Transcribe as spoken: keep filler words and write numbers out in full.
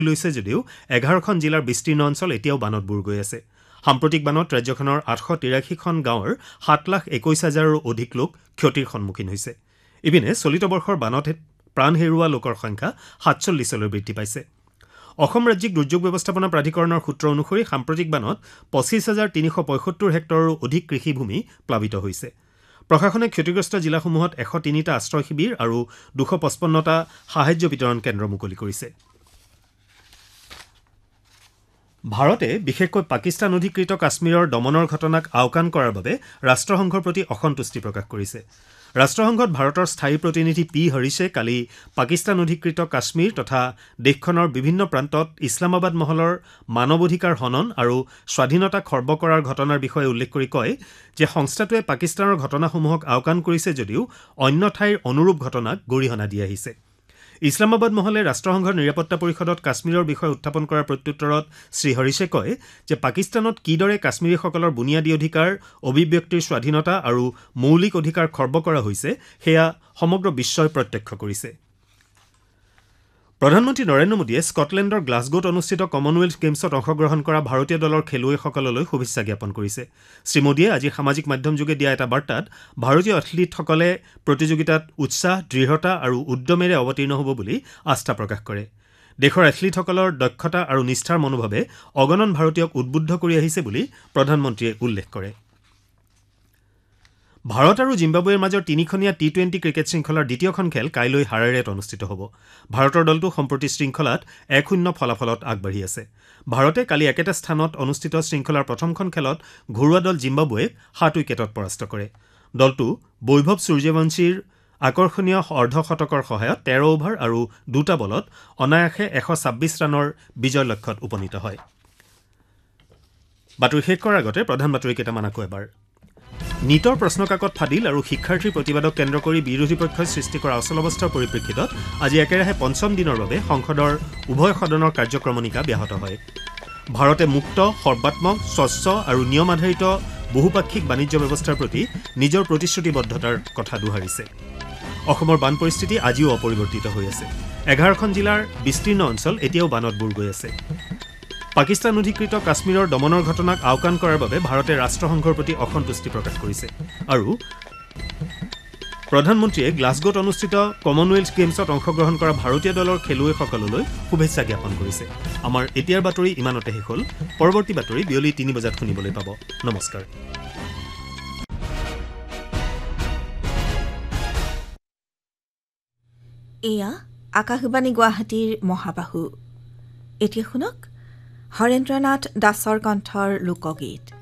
লৈছে যদিও এঘাৰখন জিলাৰ বিস্তীৰ্ণ অঞ্চল এতিয়াও বানত বুৰ গৈ আছে। সাম্প্ৰতিক বানত ৰাজ্যখনৰ আঠশ তিৰাশীখন গাঁৱৰ সাত লাখ একৈশ হাজাৰৰো অধিক লোক ক্ষতিৰ সন্মুখীন হৈছে। ইপিনে চলিত বৰ্ষৰ বানত প্ৰাণ হেৰুওৱা লোকৰ সংখ্যা সাতচল্লিছলৈ বৃদ্ধি পাইছে। অসম ৰাজ্যিক দুৰ্যোগ ব্যৱস্থাপনা প্ৰাধিকৰণৰ সূত্ৰ অনুসৰি সাম্প্ৰতিক বানত পঁচিছ হাজাৰ তিনিশ পঁয়সত্তৰ হেক্টৰৰো অধিক কৃষিভূমি প্লাবিত হৈছে। প্ৰশাসনে ক্ষতিগ্ৰস্ত জিলাসমূহত এশ তিনিটা আশ্ৰয় শিবিৰ আৰু দুশ পঁচপন্নটা সাহায্য বিতৰণ কেন্দ্ৰ মুকলি কৰিছে। ভাৰতে বিশেষকৈ পাকিস্তান অধিকৃত কাশ্মীৰৰ দমনৰ ঘটনাক আওকাণ কৰাৰ বাবে ৰাষ্ট্ৰসংঘৰ প্ৰতি অসন্তুষ্টি প্ৰকাশ কৰিছে। ৰাষ্ট্ৰসংঘত ভাৰতৰ স্থায়ী প্ৰতিনিধি পি হৰিশে কালি পাকিস্তান অধিকৃত কাশ্মীৰ তথা দেশখনৰ বিভিন্ন প্ৰান্তত ইছলামাবাদ মহলৰ মানৱ অধিকাৰ হনন আৰু স্বাধীনতা খৰ্ব কৰাৰ ঘটনাৰ বিষয়ে উল্লেখ কৰি কয় যে সংস্থাটোৱে পাকিস্তানৰ ঘটনাসমূহক আওকাণ কৰিছে যদিও অন্য ঠাইৰ অনুৰূপ ঘটনাক গৰিহণা দি আহিছে। ইছলামাবাদ মহলে ৰাষ্ট্ৰসংঘৰ নিৰাপত্তা পৰিষদত কাশ্মীৰৰ বিষয়ে উত্থাপন কৰাৰ প্ৰত্যুত্তৰত শ্ৰীহৰিশে কয় যে পাকিস্তানত কিদৰে কাশ্মীৰীসকলৰ বুনিয়াদী অধিকাৰ, অভিব্যক্তিৰ স্বাধীনতা আৰু মৌলিক অধিকাৰ খৰ্ব কৰা হৈছে সেয়া সমগ্ৰ বিশ্বই প্ৰত্যক্ষ কৰিছে। প্ৰধানমন্ত্ৰী নৰেন্দ্ৰ মোদীয়ে স্কটলেণ্ডৰ গ্লাছগোত অনুষ্ঠিত কমনৱেলথ গেমছত অংশগ্ৰহণ কৰা ভাৰতীয় দলৰ খেলুৱৈসকললৈ শুভেচ্ছা জ্ঞাপন কৰিছে। শ্ৰীমোদীয়ে আজি সামাজিক মাধ্যমযোগে দিয়া এটা বাৰ্তাত ভাৰতীয় এথলীটসকলে প্ৰতিযোগিতাত উৎসাহ, দৃঢ়তা আৰু উদ্যমেৰে অৱতীৰ্ণ হ'ব বুলি আস্থা প্ৰকাশ কৰে। দেশৰ এথলীটসকলৰ দক্ষতা আৰু নিষ্ঠাৰ মনোভাৱে অগণন ভাৰতীয়ক উদ্বুদ্ধ কৰি আহিছে বুলি প্ৰধানমন্ত্ৰীয়ে উল্লেখ কৰে। ভাৰত আৰু জিম্বাবুৱেৰ মাজৰ তিনিখনীয়া টি টুৱেণ্টি ক্ৰিকেট শৃংখলাৰ দ্বিতীয়খন খেল কাইলৈ হাৰাৰেত অনুষ্ঠিত হ'ব। ভাৰতৰ দলটো সম্প্ৰতি শৃংখলাত এক শূন্য ফলাফলত আগবাঢ়ি আছে। ভাৰতে কালি একেটা স্থানত অনুষ্ঠিত শৃংখলাৰ প্ৰথমখন খেলত ঘৰুৱা দল জিম্বাবুৱেক সাত উইকেটত পৰাস্ত কৰে। দলটো বৈভৱ সূৰ্যবংশীৰ আকৰ্ষণীয় অৰ্ধশতকৰ সহায়ত তেৰ অভাৰ আৰু দুটা বলত অনায়াসে এশ ছাব্বিছ ৰানৰ বিজয় লক্ষ্যত উপনীত হয়। বাতৰি শেষ কৰাৰ আগতে প্ৰধান বাতৰি কেইটামান আকৌ এবাৰ। নীটৰ প্ৰশ্নকাকত ফাদিল আৰু শিক্ষাৰ্থীৰ প্ৰতিবাদক কেন্দ্ৰ কৰি বিৰোধী পক্ষই সৃষ্টি কৰা অচল অৱস্থাৰ পৰিপ্ৰেক্ষিতত আজি একেৰাহে পঞ্চম দিনৰ বাবে সংসদৰ উভয় সদনৰ কাৰ্যক্ৰমণিকা ব্যাহত হয়। ভাৰতে মুক্ত, সৰ্বাত্মক, স্বচ্ছ আৰু নিয়ম আধাৰিত বহুপাক্ষিক বাণিজ্য ব্যৱস্থাৰ প্ৰতি নিজৰ প্ৰতিশ্ৰুতিবদ্ধতাৰ কথা দোহাৰিছে। অসমৰ বান পৰিস্থিতি আজিও অপৰিৱৰ্তিত হৈ আছে। এঘাৰখন জিলাৰ বিস্তীৰ্ণ অঞ্চল এতিয়াও বানত বুৰ গৈ আছে। পাকিস্তান অধিকৃত কাশ্মীৰৰ দমনৰ ঘটনাক আওকাণ কৰাৰ বাবে ভাৰতে ৰাষ্ট্ৰসংঘৰ প্ৰতি অসন্তুষ্টি প্ৰকাশ কৰিছে। আৰু প্ৰধানমন্ত্ৰীয়ে গ্লাছগোত অনুষ্ঠিত কমনৱেলথ গেমছত অংশগ্ৰহণ কৰা ভাৰতীয় দলৰ খেলুৱৈসকললৈ শুভেচ্ছা জ্ঞাপন কৰিছে। আমাৰ এতিয়াৰ বাতৰি ইমানতে শেষ হ'ল। পৰৱৰ্তী বাতৰি বিয়লি তিনি বজাত শুনিবলৈ পাব। নমস্কাৰ। এয়া আকাশবাণী গুৱাহাটীৰ মহাবাহু। এতিয়া শুনক হৰেন্দ্ৰনাথ দাসৰ কণ্ঠৰ লোকগীত।